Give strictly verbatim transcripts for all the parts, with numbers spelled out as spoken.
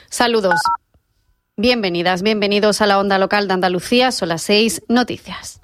Saludos. Bienvenidas, bienvenidos a la Onda Local de Andalucía. Son las seis, noticias.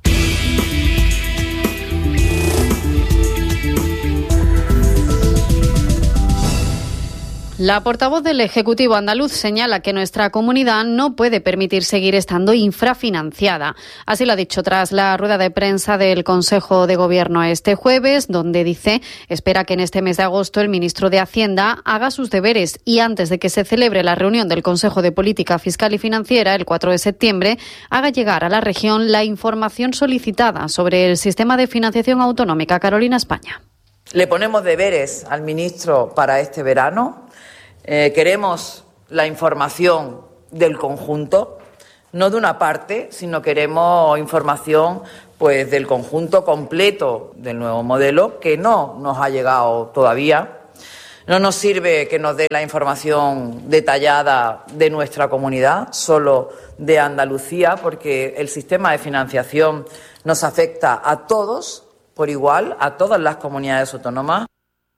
La portavoz del Ejecutivo andaluz señala que nuestra comunidad no puede permitir seguir estando infrafinanciada. Así lo ha dicho tras la rueda de prensa del Consejo de Gobierno este jueves, donde dice espera que en este mes de agosto el ministro de Hacienda haga sus deberes y antes de que se celebre la reunión del Consejo de Política Fiscal y Financiera el cuatro de septiembre, haga llegar a la región la información solicitada sobre el sistema de financiación autonómica. Carolina España. Le ponemos deberes al ministro para este verano. Eh, queremos la información del conjunto, no de una parte, sino queremos información pues del conjunto completo del nuevo modelo que no nos ha llegado todavía. No nos sirve que nos dé la información detallada de nuestra comunidad, solo de Andalucía, porque el sistema de financiación nos afecta a todos por igual, a todas las comunidades autónomas.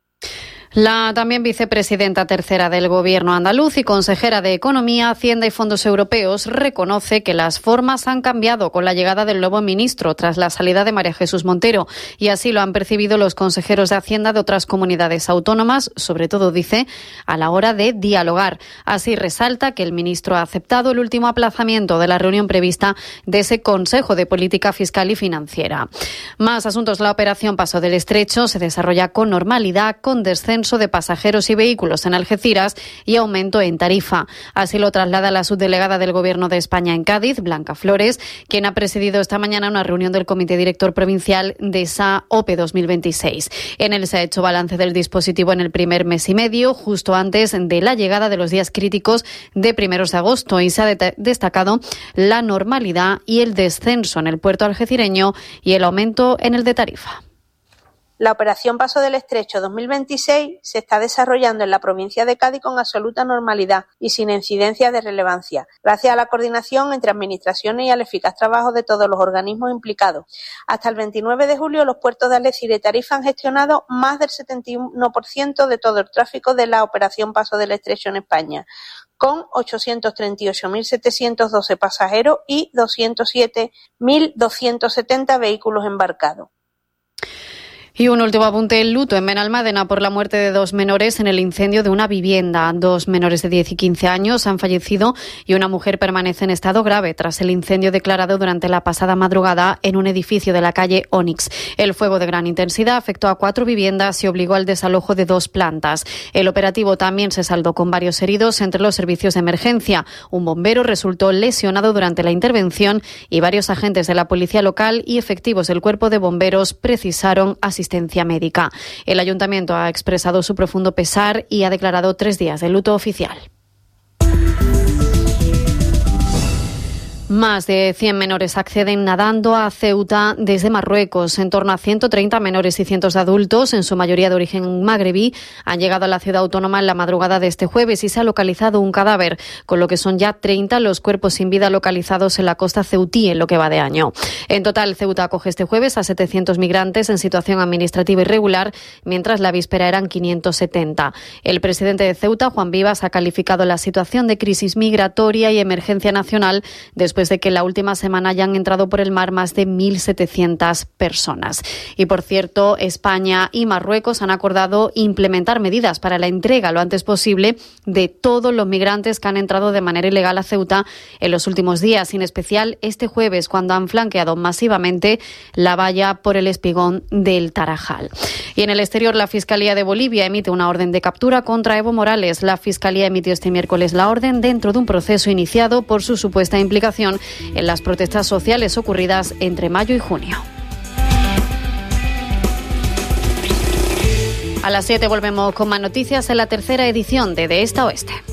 La también vicepresidenta tercera del Gobierno andaluz y consejera de Economía, Hacienda y Fondos Europeos reconoce que las formas han cambiado con la llegada del nuevo ministro tras la salida de María Jesús Montero y así lo han percibido los consejeros de Hacienda de otras comunidades autónomas, sobre todo, dice, a la hora de dialogar. Así resalta que el ministro ha aceptado el último aplazamiento de la reunión prevista de ese Consejo de Política Fiscal y Financiera. Más asuntos. La operación Paso del Estrecho se desarrolla con normalidad, con descenso de pasajeros y vehículos en Algeciras y aumento en tarifa. Así lo traslada la subdelegada del Gobierno de España en Cádiz, Blanca Flores, quien ha presidido esta mañana una reunión del Comité Director Provincial de esa O P E dos mil veintiséis. En él se ha hecho balance del dispositivo en el primer mes y medio, justo antes de la llegada de los días críticos de primeros de agosto, y se ha de- destacado la normalidad y el descenso en el puerto algecireño y el aumento en el de tarifa. La operación Paso del Estrecho dos mil veintiséis se está desarrollando en la provincia de Cádiz con absoluta normalidad y sin incidencias de relevancia, gracias a la coordinación entre administraciones y al eficaz trabajo de todos los organismos implicados. Hasta el veintinueve de julio, los puertos de Algeciras y Tarifa han gestionado más del setenta y uno por ciento de todo el tráfico de la operación Paso del Estrecho en España, con ochocientos treinta y ocho mil setecientos doce pasajeros y doscientos siete mil doscientos setenta vehículos embarcados. Y un último apunte, el luto en Benalmádena por la muerte de dos menores en el incendio de una vivienda. Dos menores de diez y quince años han fallecido y una mujer permanece en estado grave tras el incendio declarado durante la pasada madrugada en un edificio de la calle Onix. El fuego de gran intensidad afectó a cuatro viviendas y obligó al desalojo de dos plantas. El operativo también se saldó con varios heridos entre los servicios de emergencia. Un bombero resultó lesionado durante la intervención y varios agentes de la policía local y efectivos del cuerpo de bomberos precisaron asistencia médica. El ayuntamiento ha expresado su profundo pesar y ha declarado tres días de luto oficial. Más de cien menores acceden nadando a Ceuta desde Marruecos. En torno a ciento treinta menores y cientos de adultos, en su mayoría de origen magrebí, han llegado a la ciudad autónoma en la madrugada de este jueves y se ha localizado un cadáver, con lo que son ya treinta los cuerpos sin vida localizados en la costa ceutí en lo que va de año. En total, Ceuta acoge este jueves a setecientos migrantes en situación administrativa irregular, mientras la víspera eran quinientos setenta. El presidente de Ceuta, Juan Vivas, ha calificado la situación de crisis migratoria y emergencia nacional después después de que la última semana hayan entrado por el mar más de mil setecientas personas. Y por cierto, España y Marruecos han acordado implementar medidas para la entrega lo antes posible de todos los migrantes que han entrado de manera ilegal a Ceuta en los últimos días, en especial este jueves, cuando han flanqueado masivamente la valla por el espigón del Tarajal. Y en el exterior, la Fiscalía de Bolivia emite una orden de captura contra Evo Morales. La Fiscalía emitió este miércoles la orden dentro de un proceso iniciado por su supuesta implicación en las protestas sociales ocurridas entre mayo y junio. A las siete volvemos con más noticias en la tercera edición de De Este a Oeste.